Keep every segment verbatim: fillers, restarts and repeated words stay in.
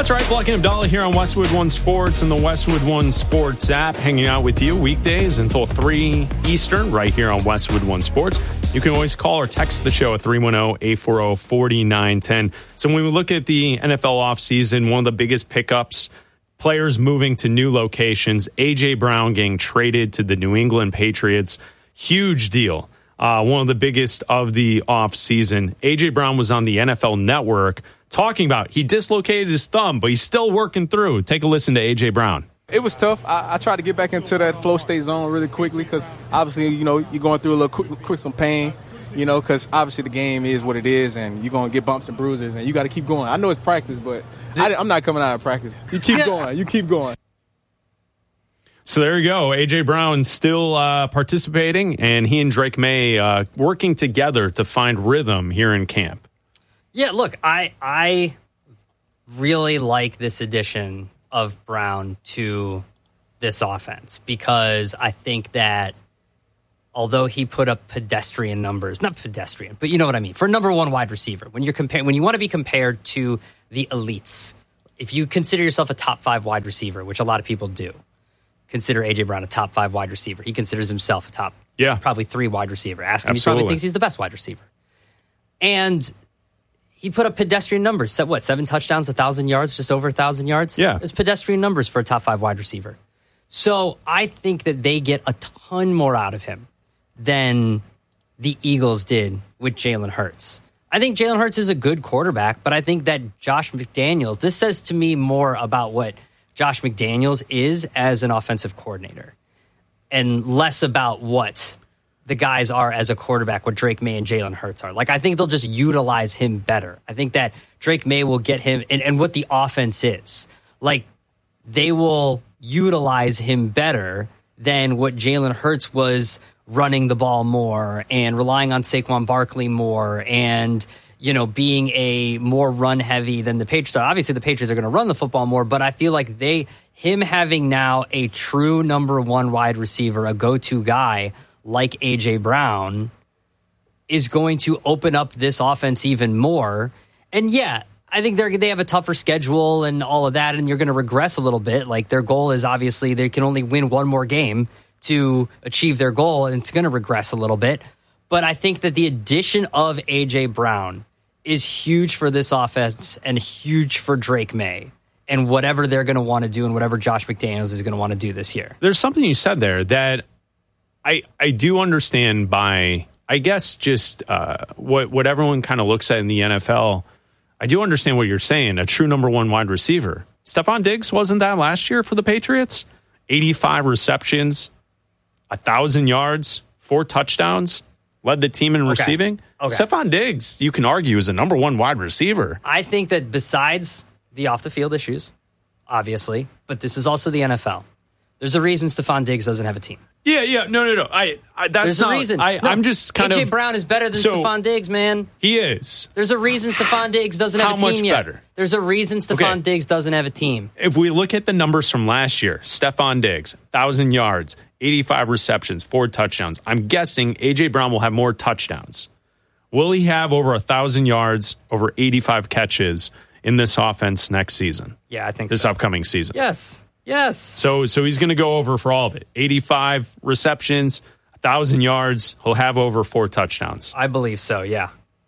That's right, Black and Abdallah here on Westwood One Sports and the Westwood One Sports app, hanging out with you weekdays until three Eastern right here on Westwood One Sports. You can always call or text the show at three one zero, eight four zero, four nine one zero. So when we look at the N F L offseason, one of the biggest pickups, players moving to new locations, A J. Brown getting traded to the New England Patriots. Huge deal. Uh, one of the biggest of the offseason. A J. Brown was on the N F L Network talking about he dislocated his thumb, but he's still working through. Take a listen to A J. Brown. It was tough. I, I tried to get back into that flow state zone really quickly because obviously, you know, you're going through a little quick, quick some pain, you know, because obviously the game is what it is and you're going to get bumps and bruises and you got to keep going. I know it's practice, but I, I'm not coming out of practice. You keep going. You keep going. So there you go. A J. Brown still uh, participating, and he and Drake May uh, working together to find rhythm here in camp. Yeah, look, I I really like this addition of Brown to this offense because I think that although he put up pedestrian numbers, not pedestrian, but you know what I mean, for number one wide receiver, when you're comparing, when you want to be compared to the elites, if you consider yourself a top five wide receiver, which a lot of people do, consider A J. Brown a top five wide receiver. He considers himself a top, yeah, probably three wide receiver. Ask him, Absolutely. He probably thinks he's the best wide receiver. And he put up pedestrian numbers. So what, seven touchdowns, a thousand yards, just over a thousand yards? Yeah. It's pedestrian numbers for a top five wide receiver. So I think that they get a ton more out of him than the Eagles did with Jalen Hurts. I think Jalen Hurts is a good quarterback, but I think that Josh McDaniels, this says to me more about what Josh McDaniels is as an offensive coordinator and less about what the guys are as a quarterback, what Drake May and Jalen Hurts are. Like, I think they'll just utilize him better. I think that Drake May will get him, and, and what the offense is. Like, they will utilize him better than what Jalen Hurts was running the ball more and relying on Saquon Barkley more and, you know, being a more run heavy than the Patriots are. Obviously, the Patriots are going to run the football more, but I feel like they, him having now a true number one wide receiver, a go-to guy like A J. Brown, is going to open up this offense even more. And yeah, I think they they have a tougher schedule and all of that, and you're going to regress a little bit. Like, their goal is obviously they can only win one more game to achieve their goal, and it's going to regress a little bit. But I think that the addition of A J. Brown is huge for this offense and huge for Drake May and whatever they're going to want to do and whatever Josh McDaniels is going to want to do this year. There's something you said there that I I do understand by, I guess, just uh, what, what everyone kind of looks at in the N F L. I do understand what you're saying, a true number one wide receiver. Stephon Diggs wasn't that last year for the Patriots? eighty-five receptions, one thousand yards, four touchdowns, led the team in okay. receiving. Okay. Stephon Diggs, you can argue, is a number one wide receiver. I think that besides the off-the-field issues, obviously, but this is also the N F L, there's a reason Stephon Diggs doesn't have a team. Yeah, yeah, no, no, no. I, I that's There's not, a reason. I, no, I'm just kind A J. of. Brown is better than so, Stephon Diggs, man. He is. There's a reason Stephon Diggs doesn't have How a team much yet. better? There's a reason Stephon Okay. Diggs doesn't have a team. If we look at the numbers from last year, Stephon Diggs, one thousand yards, eighty-five receptions, four touchdowns. I'm guessing A J. Brown will have more touchdowns. Will he have over one thousand yards, over eighty-five catches in this offense next season? Yeah, I think This so. upcoming season. Yes. Yes. So so he's going to go over for all of it. eighty-five receptions, one thousand yards. He'll have over four touchdowns. I believe so, yeah.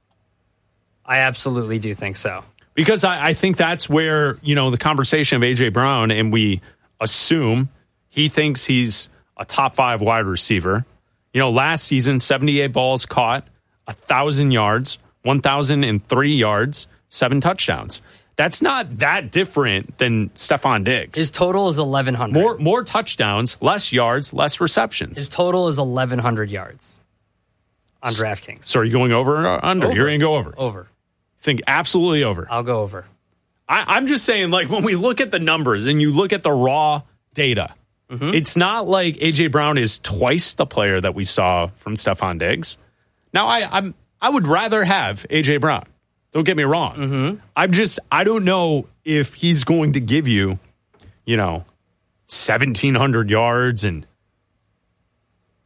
I absolutely do think so. Because I, I think that's where, you know, the conversation of A J. Brown, and we assume he thinks he's a top five wide receiver. You know, last season, seventy-eight balls caught, one thousand yards, one thousand three yards, seven touchdowns. That's not that different than Stephon Diggs. His total is eleven hundred. More more touchdowns, less yards, less receptions. His total is eleven hundred yards on DraftKings. So are you going over or under? Over. You're going to go over. Over. Think absolutely over. I'll go over. I, I'm just saying, like, when we look at the numbers and you look at the raw data, mm-hmm. it's not like A J. Brown is twice the player that we saw from Stephon Diggs. Now, I I'm I would rather have A J. Brown. Don't get me wrong. Mm-hmm. I'm just, I don't know if he's going to give you, you know, seventeen hundred yards and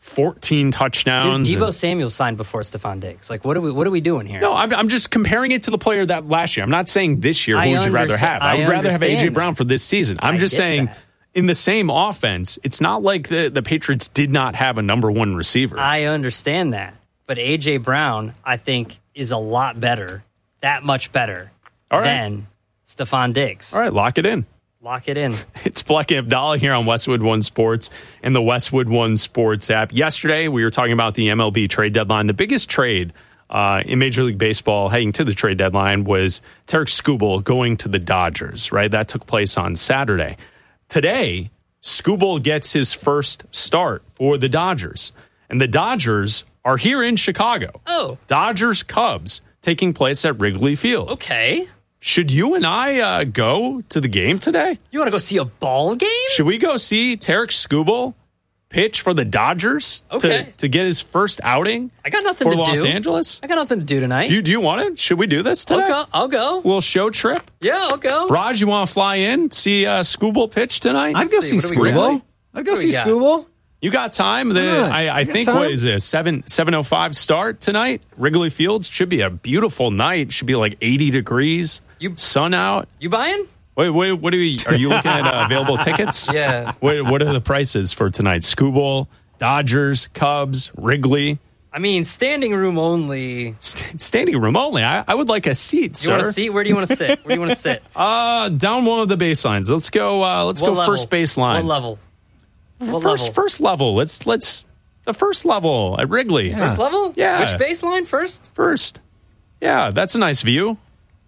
fourteen touchdowns. Dude, Deebo and, Samuel signed before Stephon Diggs. Like, what are we what are we doing here? no, I'm, I'm just comparing it to the player that last year. I'm not saying this year. Who I would you rather understand- have? I I would rather have A J understand Brown for this season. I'm I just get saying, that. in the same offense, it's not like the, the Patriots did not have a number one receiver. I understand that. But A J Brown, I think, is a lot better, that much better All right. than Stephon Diggs. All right, lock it in. Lock it in. It's Bleck and Abdallah here on Westwood One Sports and the Westwood One Sports app. Yesterday, we were talking about the M L B trade deadline. The biggest trade uh, in Major League Baseball heading to the trade deadline was Tarik Skubal going to the Dodgers, right? That took place on Saturday. Today, Skubal gets his first start for the Dodgers. And the Dodgers are here in Chicago. Oh. Dodgers-Cubs taking place at Wrigley Field. Okay. Should you and I uh, go to the game today? You want to go see a ball game? Should we go see Tarik Skubal pitch for the Dodgers Okay. to, to get his first outing I got nothing for to Los do. Angeles? I got nothing to do tonight. Do you, do you want it? Should we do this today? I'll go. I'll go. Little show trip? Yeah, I'll go. Raj, you want to fly in, see uh, Skubal pitch tonight? I'd go see, see what do we got? Skubal. I'd go What do we see got? Skubal. You got time? The, not? I, I I got think, time. what is it, seven seven oh five start tonight? Wrigley Fields should be a beautiful night. Should be like eighty degrees, You- sun out. You buying? Wait, wait, what are we? Are you looking at uh, available tickets? Yeah. What, what are the prices for tonight? Skubal, Dodgers, Cubs, Wrigley. I mean, standing room only. St- standing room only. I, I would like a seat, You sir. want to see? Where do you want to sit? Where do you want to sit? Uh, down one of the baselines. Let's go. Uh, let's What go level? first baseline. What level? What first, level? first level. Let's let's the first level at Wrigley. First level? Yeah. Which baseline first? First. Yeah, that's a nice view.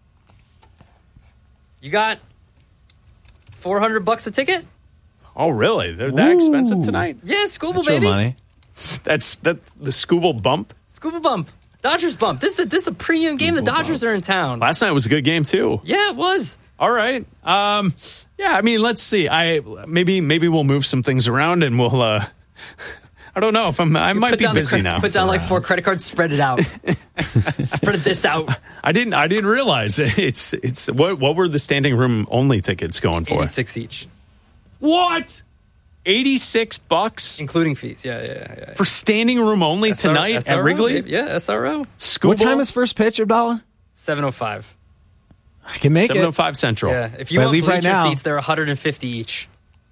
You got four hundred bucks a ticket? Oh, really? They're that Ooh. expensive tonight? Yeah, Scuba That's real baby. money. That's that the Skubal bump. Scuba bump. Dodgers bump. This is a, this is a premium game. The Dodgers are in town. Last night was a good game too. Yeah, it was. All right. Um, yeah, I mean, let's see. I maybe maybe we'll move some things around and we'll. Uh, I don't know if I'm. I might Put be down the busy cre- now. Put down like four credit cards. Spread it out. Spread this out. I didn't. I didn't realize it. it's it's what what were the standing room only tickets going for? eighty-six each, What? eighty-six bucks including fees. Yeah, yeah, yeah. yeah. for standing room only S R O, tonight S R O, at Wrigley? baby. Yeah, S R O. Skubal, What time is first pitch, Abdallah? seven oh five. I can make seven oh it. five Central? Yeah, if you If I want leave right bleacher now- seats, they're one hundred fifty each.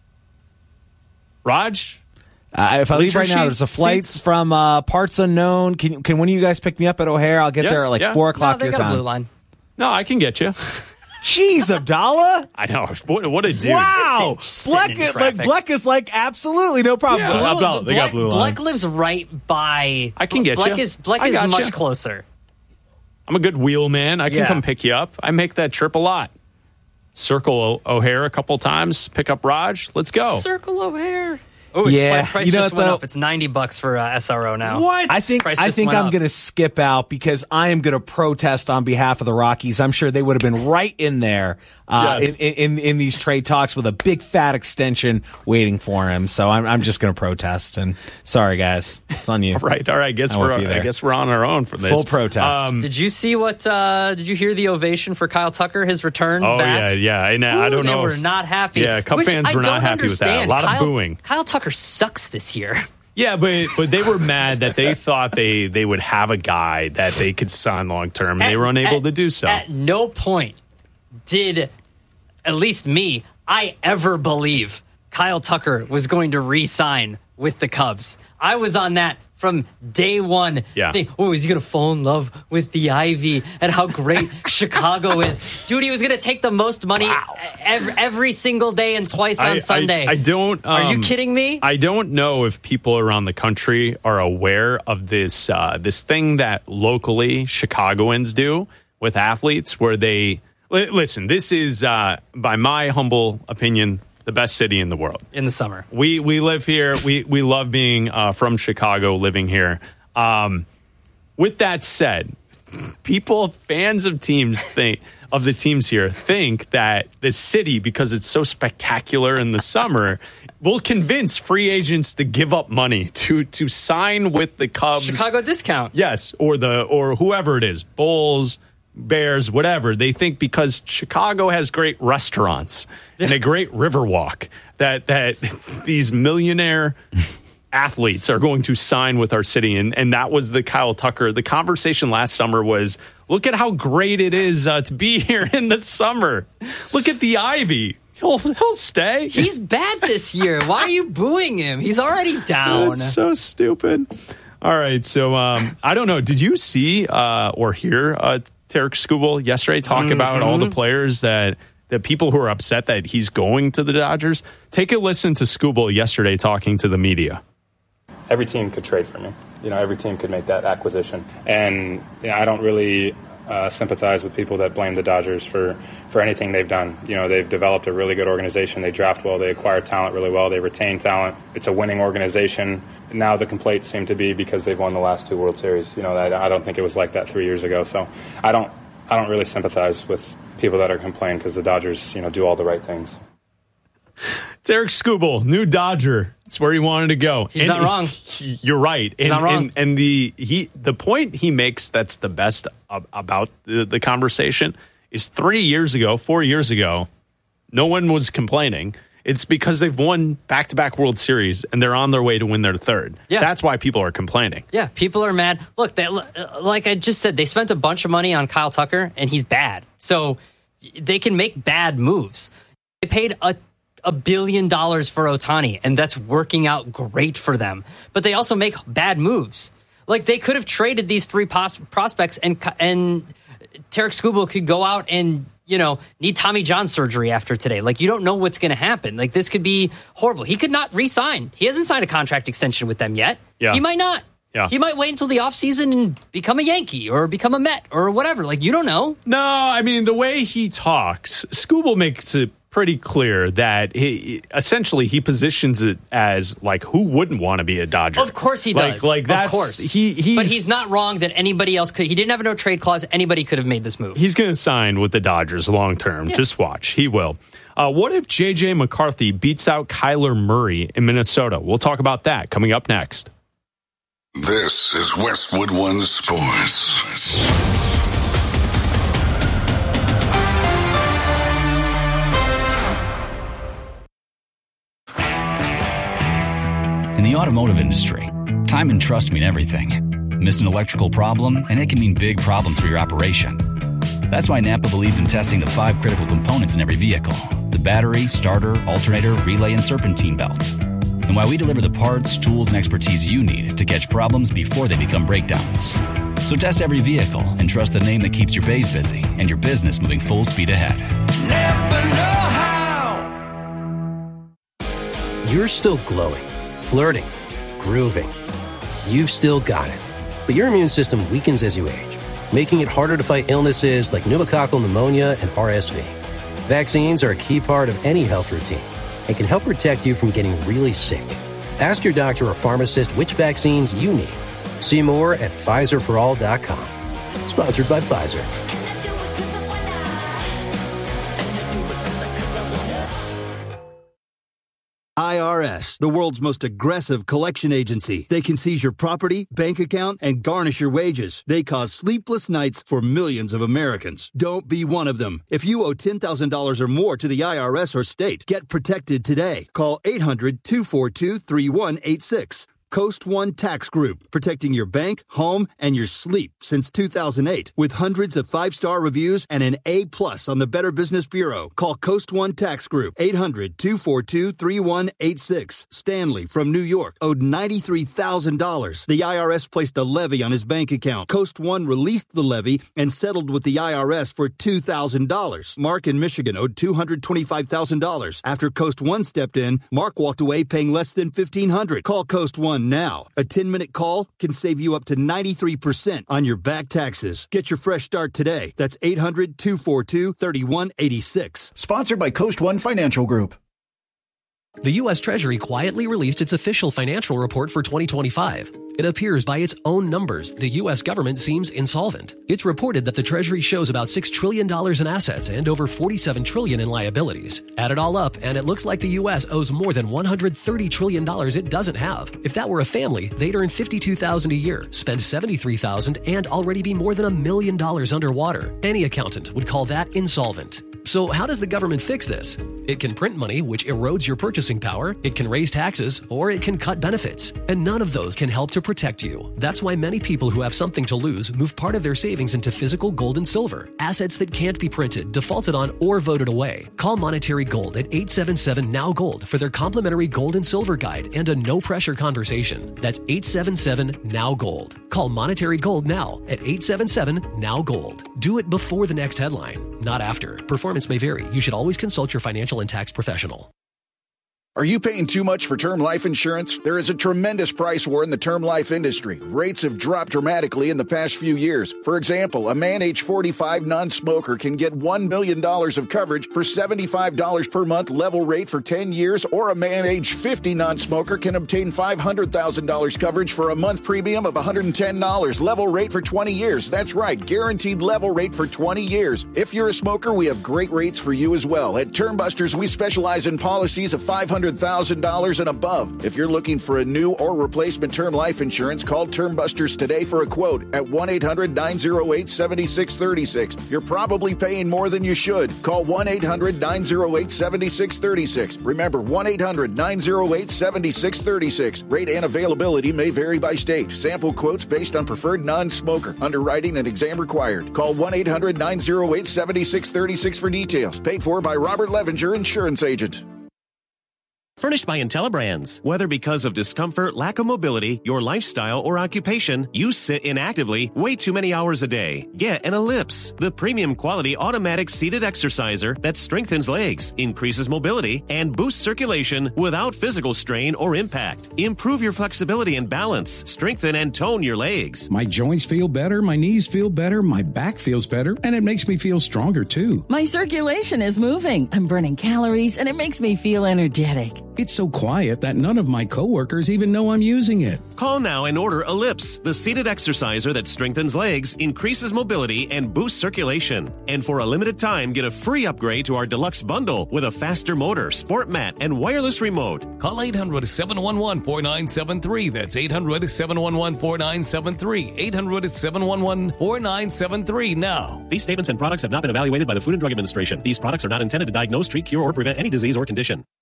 Raj? Uh, if I leave Bleacher right now, sheet- there's a flight seats? from uh, parts unknown. Can can one of you guys pick me up at O'Hare? I'll get Yeah, there at like yeah. four No, o'clock they your got a time. blue line. No, I can get you. Jeez, Abdallah! I know. What, what a dude. Wow, Sitting Bleck, in is- like traffic. Bleck is like absolutely no problem. Yeah. Blue- Blue- Abdallah, they got Bleck, blue line. Bleck lives right by. I can get Bleck you. is Bleck I is got much you. closer. I'm a good wheel man. I can Yeah. come pick you up. I make that trip a lot. Circle O- O'Hare a couple times. Pick up Raj. Let's go. Circle O'Hare. Oh, Yeah, yeah. Price you know just what, went though? up. It's ninety bucks for uh, S R O now. What? I think Price I just think went I'm up. going to skip out because I am going to protest on behalf of the Rockies. I'm sure they would have been right in there uh, Yes. in, in in these trade talks with a big fat extension waiting for him. So I'm I'm just going to protest. And sorry, guys, it's on you. All right. All right. I guess I won't we're be there. I guess we're on our own for this. Full protest. Um, Did you see what? Uh, did you hear the ovation for Kyle Tucker? His return. oh back? yeah, yeah. I, know, I Ooh, don't they know. were if- not happy. Yeah, Cub Which fans I were not don't happy with that. A understand. lot of Kyle, booing. Kyle Tucker sucks this year. Yeah, but but they were mad that they thought they they would have a guy that they could sign long term, and they At- were unable at- to do so. At no point did, at least me, I ever believe Kyle Tucker was going to re-sign with the Cubs. I was on that from day one. Yeah. Think, oh, is he going to fall in love with the Ivy and how great Chicago is? Dude, he was going to take the most money every, every single day and twice I- on I- Sunday. I, don't. Um, Are you kidding me? I don't know if people around the country are aware of this uh, this thing that locally Chicagoans do with athletes, where they li- listen. This is, uh, by my humble opinion, the best city in the world. In the summer. We we live here. We we love being uh, from Chicago, living here. Um, with that said, people, fans of teams think of the teams here think that the city, because it's so spectacular in the summer, will convince free agents to give up money to to sign with the Cubs. Chicago discount. Yes, or the or whoever it is, Bulls, Bears, whatever. They think because Chicago has great restaurants and a great river walk that that these millionaire athletes are going to sign with our city. And, and that was the Kyle Tucker. The conversation last summer was, look at how great it is uh, to be here in the summer. Look at the Ivy. He'll, he'll stay. He's bad this year. Why are you booing him? He's already down. That's so stupid. All right. So um, I don't know. Did you see uh, or hear uh, Tarik Skubal yesterday talk mm-hmm. about all the players that the people who are upset that he's going to the Dodgers? Take a listen to Skubal yesterday talking to the media. Every team could trade for me. You know, every team could make that acquisition. And you know, I don't really uh, sympathize with people that blame the Dodgers for, for anything they've done. You know, they've developed a really good organization. They draft well. They acquire talent really well. They retain talent. It's a winning organization. Now the complaints seem to be because they've won the last two World Series. You know, I, I don't think it was like that three years ago. So I don't, I don't really sympathize with people that are complaining because the Dodgers, you know, do all the right things. Tarik Skubal, new Dodger. That's where he wanted to go. He's and not wrong. He, you're right. He's and, not wrong. And, and the he the point he makes that's the best about the, the conversation is three years ago, four years ago, no one was complaining. It's because they've won back-to-back World Series and they're on their way to win their third. Yeah. That's why people are complaining. Yeah, people are mad. Look, they, like I just said, they spent a bunch of money on Kyle Tucker and he's bad. So they can make bad moves. They paid a a billion dollars for Ohtani, and that's working out great for them. But they also make bad moves. Like, they could have traded these three pos- prospects, and and Tarik Skubal could go out and, you know, need Tommy John surgery after today. Like, you don't know what's going to happen. Like, this could be horrible. He could not re-sign. He hasn't signed a contract extension with them yet. Yeah. He might not. Yeah. He might wait until the offseason and become a Yankee or become a Met or whatever. Like, you don't know. No, I mean, the way he talks, Skubal makes it pretty clear that he essentially he positions it as like, who wouldn't want to be a Dodger? Of course he like, does. Like that's of course. he. He's, but he's not wrong that anybody else could. He didn't have a no trade clause. Anybody could have made this move. He's going to sign with the Dodgers long term. Yeah. Just watch. He will. Uh, what if J J McCarthy beats out Kyler Murray in Minnesota? We'll talk about that coming up next. This is Westwood One Sports. In the automotive industry, time and trust mean everything. Miss an electrical problem, and it can mean big problems for your operation. That's why Napa believes in testing the five critical components in every vehicle: the battery, starter, alternator, relay, and serpentine belt. And why we deliver the parts, tools, and expertise you need to catch problems before they become breakdowns. So test every vehicle and trust the name that keeps your bays busy and your business moving full speed ahead. Napa know-how. You're still glowing, flirting, grooving. You've still got it. But your immune system weakens as you age, making it harder to fight illnesses like pneumococcal pneumonia and R S V. Vaccines are a key part of any health routine and can help protect you from getting really sick. Ask your doctor or pharmacist which vaccines you need. See more at Pfizer for all dot com. Sponsored by Pfizer. I R S, the world's most aggressive collection agency. They can seize your property, bank account, and garnish your wages. They cause sleepless nights for millions of Americans. Don't be one of them. If you owe ten thousand dollars or more to the I R S or state, get protected today. Call eight hundred, two four two, three one eight six. Coast One Tax Group, protecting your bank, home, and your sleep since two thousand eight. With hundreds of five-star reviews and an A plus on the Better Business Bureau. Call Coast One Tax Group, eight hundred, two four two, three one eight six. Stanley from New York owed ninety-three thousand dollars. The I R S placed a levy on his bank account. Coast One released the levy and settled with the I R S for two thousand dollars. Mark in Michigan owed two hundred twenty-five thousand dollars. After Coast One stepped in, Mark walked away paying less than fifteen hundred dollars. Call Coast One now. A ten-minute call can save you up to ninety-three percent on your back taxes. Get your fresh start today. That's eight hundred, two four two, three one eight six. Sponsored by Coast One Financial Group. The U S Treasury quietly released its official financial report for twenty twenty-five. It appears by its own numbers, the U S government seems insolvent. It's reported that the Treasury shows about six trillion dollars in assets and over forty-seven trillion dollars in liabilities. Add it all up, and it looks like the U S owes more than one hundred thirty trillion dollars it doesn't have. If that were a family, they'd earn fifty-two thousand dollars a year, spend seventy-three thousand dollars, and already be more than a million dollars underwater. Any accountant would call that insolvent. So how does the government fix this? It can print money, which erodes your purchasing power, it can raise taxes, or it can cut benefits. And none of those can help to protect you. That's why many people who have something to lose move part of their savings into physical gold and silver, assets that can't be printed, defaulted on, or voted away. Call Monetary Gold at eight seven seven, N O W Gold for their complimentary gold and silver guide and a no-pressure conversation. That's eight seven seven, N O W Gold. Call Monetary Gold now at eight seven seven, N O W Gold. Do it before the next headline, not after. Performance may vary. You should always consult your financial and tax professional. Are you paying too much for term life insurance? There is a tremendous price war in the term life industry. Rates have dropped dramatically in the past few years. For example, a man age forty-five non-smoker can get one million dollars of coverage for seventy-five dollars per month level rate for ten years, or a man age fifty non-smoker can obtain five hundred thousand dollars coverage for a month premium of one hundred ten dollars level rate for twenty years. That's right, guaranteed level rate for twenty years. If you're a smoker, we have great rates for you as well. At Term Busters, we specialize in policies of five hundred thousand dollars and above. If you're looking for a new or replacement term life insurance, call Term Busters today for a quote at one eight hundred, nine oh eight, seven six three six. You're probably paying more than you should. Call one eight hundred, nine oh eight, seven six three six. Remember, one eight hundred, nine oh eight, seven six three six. Rate and availability may vary by state. Sample quotes based on preferred non-smoker. Underwriting and exam required. Call one eight hundred, nine oh eight, seven six three six for details. Paid for by Robert Levenger, insurance agent. Furnished by IntelliBrands. Whether because of discomfort, lack of mobility, your lifestyle, or occupation, you sit inactively way too many hours a day. Get an Ellipse, the premium quality automatic seated exerciser that strengthens legs, increases mobility, and boosts circulation without physical strain or impact. Improve your flexibility and balance. Strengthen and tone your legs. My joints feel better, my knees feel better, my back feels better, and it makes me feel stronger too. My circulation is moving. I'm burning calories, and it makes me feel energetic. It's so quiet that none of my coworkers even know I'm using it. Call now and order Ellipse, the seated exerciser that strengthens legs, increases mobility, and boosts circulation. And for a limited time, get a free upgrade to our deluxe bundle with a faster motor, sport mat, and wireless remote. Call eight hundred, seven one one, four nine seven three. That's eight hundred, seven one one, four nine seven three. eight hundred, seven one one, four nine seven three now. These statements and products have not been evaluated by the Food and Drug Administration. These products are not intended to diagnose, treat, cure, or prevent any disease or condition.